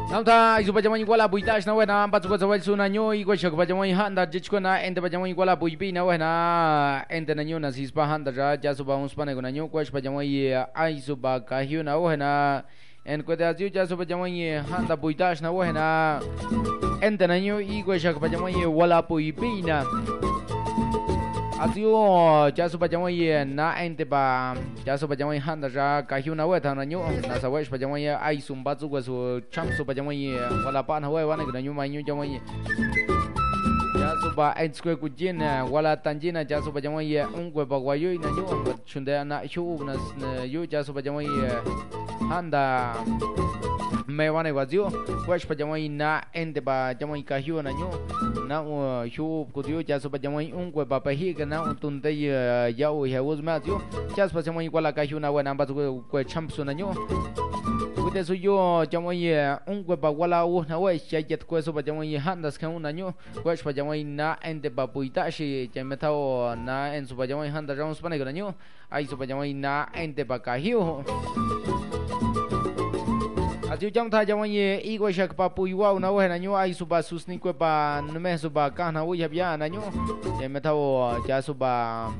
Namta isu pajamai wala buitash na wena ampat suka zawal suna nyo iko shak pajamai handa jichko na ente pajamai wala buipi na wena ente na nyo na sispa handa ra jasu ba unspa na guna nyo kwash pajamai aisu ba kahyu na wena en ko da jiu jasu pajamai handa buitash na wena ente na nyo iko shak pajamai wala buipi na Asio jasu pajamai na ente ba jasu pajamai handa ra kahyu na weta na nyo na sawesh pajamai aisu mbatsu kwasu chamsu pajamai wala pa na wana guna nyo mai nyo jamai jasu ba aiskwe kujin wala tanjina jasu pajamai ungwe ba wayo na nyo chunda na shu na yo jasu pajamai handa me wane wazio kwash pajamai na ente ba jamai kahyu na nyo na shu kudio jasu pajamai ungwe ba pahi na untunde yau ya uzmazio jas pajamai wala kahyu na wana mbatsu kwe chamsu na nyo Kude suyo jamai ungwe ba wala na we shayet kwe so pajamai handas kan na nyo kwash pajamai na ente ba puitashi jametao na en su pajamai handa rounds pane na nyo ai su pajamai na ente ba kahyu Atiu jam tha jamai iko shak pa puiwa na we na nyo ai su ba susni kwe ba nme su ba kana u yabya na nyo jametao jasu ba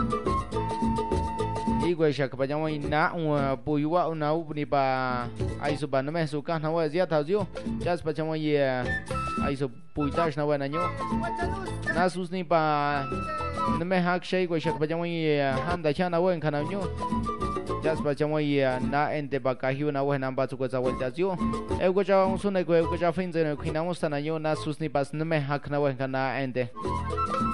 Iko shak pajamai na puiwa na upni ba ai su ba nme su kana we zia thao zio jas pajamai ai su puitash na we na nyo na susni ba nme hak shay ko shak pajamai handa chana we kana nyo jas pajamai na ente ba kahyu na we na ba su ko za wel jazio e ko ja un sunai ko ja fin zeno khina mostana nyo na susni pas nme hak na we kana ente